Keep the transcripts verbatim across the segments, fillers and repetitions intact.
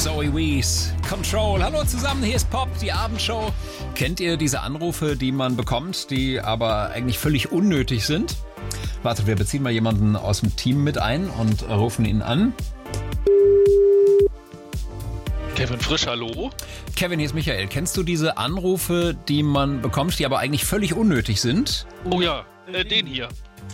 Zoe Wees, Control. Hallo zusammen, hier ist Pop, die Abendshow. Kennt ihr diese Anrufe, die man bekommt, die aber eigentlich völlig unnötig sind? Warte, wir beziehen mal jemanden aus dem Team mit ein und rufen ihn an. Kevin Frisch, hallo? Kevin, hier ist Michael. Kennst du diese Anrufe, die man bekommt, die aber eigentlich völlig unnötig sind? Oh ja, äh, den hier.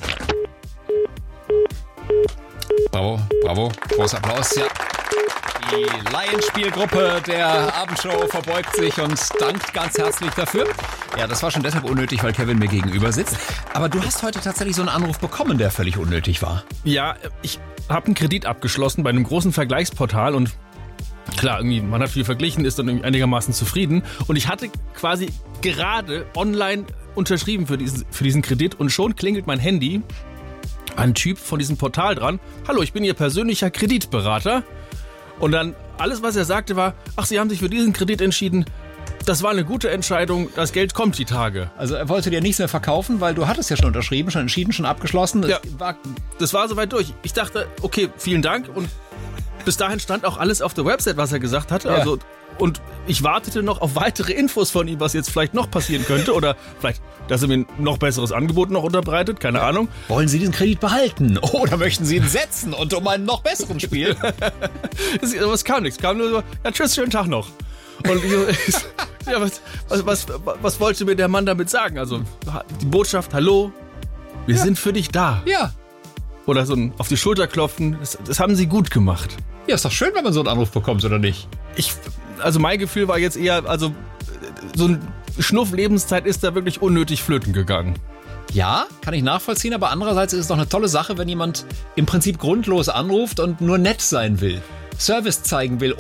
Bravo, bravo, großer Applaus, ja. Die Laienspielgruppe der Abendshow verbeugt sich und dankt ganz herzlich dafür. Ja, das war schon deshalb unnötig, weil Kevin mir gegenüber sitzt. Aber du hast heute tatsächlich so einen Anruf bekommen, der völlig unnötig war. Ja, ich habe einen Kredit abgeschlossen bei einem großen Vergleichsportal und klar, irgendwie, man hat viel verglichen, ist dann irgendwie einigermaßen zufrieden. Und ich hatte quasi gerade online unterschrieben für diesen, für diesen Kredit und schon klingelt mein Handy. Ein Typ von diesem Portal dran. Hallo, ich bin Ihr persönlicher Kreditberater. Und dann alles, was er sagte, war, ach, Sie haben sich für diesen Kredit entschieden. Das war eine gute Entscheidung, das Geld kommt die Tage. Also er wollte dir nichts mehr verkaufen, weil du hattest ja schon unterschrieben, schon entschieden, schon abgeschlossen. Das ja, war das war soweit durch. Ich dachte, okay, vielen Dank. Und bis dahin stand auch alles auf der Website, was er gesagt hatte. Ja. Also, und ich wartete noch auf weitere Infos von ihm, was jetzt vielleicht noch passieren könnte. Oder vielleicht, dass er mir ein noch besseres Angebot noch unterbreitet, keine ja. Ahnung. Wollen Sie diesen Kredit behalten? Oder möchten Sie ihn setzen und um einen noch besseren spielen? Es kam nichts, kam nur so, ja tschüss, schönen Tag noch. Und ich, ja, was, was, was, was wollte mir der Mann damit sagen? Also die Botschaft, hallo, wir ja. sind für dich da. Ja. Oder so ein auf die Schulter klopfen, das, das haben sie gut gemacht. Ja, ist doch schön, wenn man so einen Anruf bekommt, oder nicht? Ich, also mein Gefühl war jetzt eher, also so ein Schnuff Lebenszeit ist da wirklich unnötig flöten gegangen. Ja, kann ich nachvollziehen, aber andererseits ist es doch eine tolle Sache, wenn jemand im Prinzip grundlos anruft und nur nett sein will, Service zeigen will,